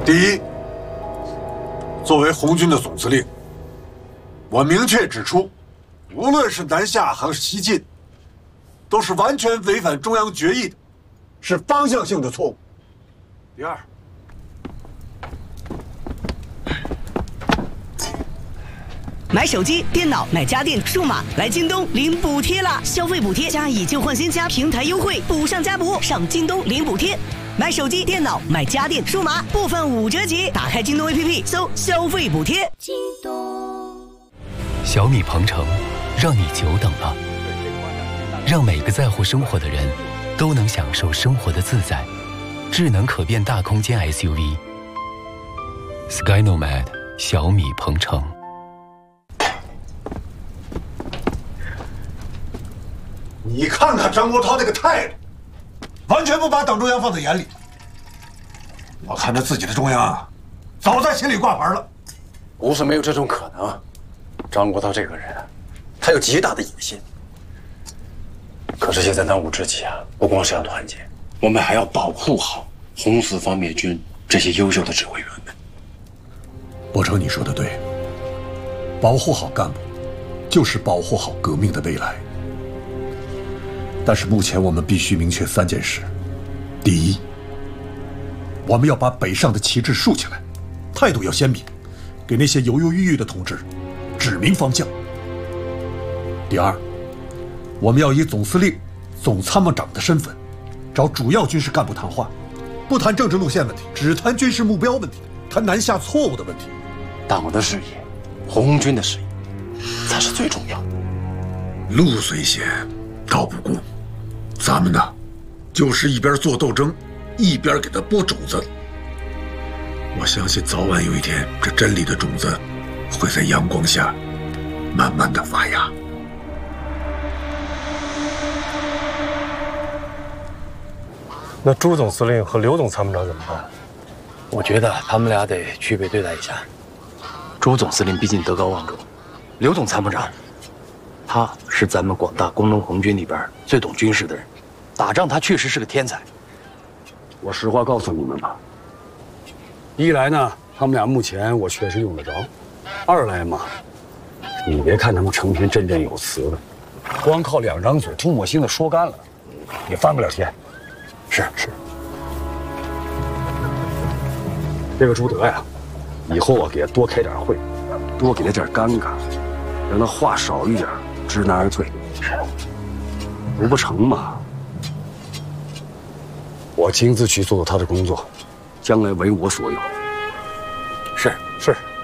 第一，作为红军的总司令，我明确指出，无论是南下还是西进，都是完全违反中央决议的，是方向性的错误。第二， 买手机、电脑、买家电、数码，来京东领补贴啦！消费补贴加以旧换新加平台优惠，补上加补，上京东领补贴。买手机、电脑、买家电、数码，部分5折起。打开京东 APP， 搜消费补贴。京东小米鹏程，让你久等了，让每个在乎生活的人都能享受生活的自在。智能可变大空间 SUV Skynomad 小米鹏程。 你看看张国焘那个态度，完全不把党中央放在眼里。我看他自己的中央啊，早在心里挂牌了。 不是没有这种可能。张国焘这个人，他有极大的野心。可是现在当务之急啊，不光是要团结，我们还要保护好红四方面军这些优秀的指挥员们。 伯承，你说的对，保护好干部，就是保护好革命的未来。但是目前我们必须明确3件事：第一，我们要把北上的旗帜竖起来，态度要鲜明，给那些犹犹豫豫的同志指明方向；第二，我们要以总司令、总参谋长的身份，找主要军事干部谈话，不谈政治路线问题，只谈军事目标问题，谈南下错误的问题。 党的事业，红军的事业，才是最重要的。 路虽险，道不孤。咱们呢，就是一边做斗争，一边给他播种子。我相信早晚有一天，这真理的种子会在阳光下慢慢的发芽。 那朱总司令和刘总参谋长怎么办？ 我觉得他们俩得区别对待一下。朱总司令毕竟德高望重，刘总参谋长，他是咱们广大工农红军里边最懂军事的人，打仗他确实是个天才。 我实话告诉你们吧，一来呢，他们俩目前我确实用得着；二来嘛，你别看他们成天振振有词的，光靠2张嘴吐沫星子说干了，也翻不了天。是。这个朱德呀，以后啊给他多开点会，多给他点尴尬，让他话少一点，知难而退。不成嘛，我亲自去做他的工作，将来为我所有。 是。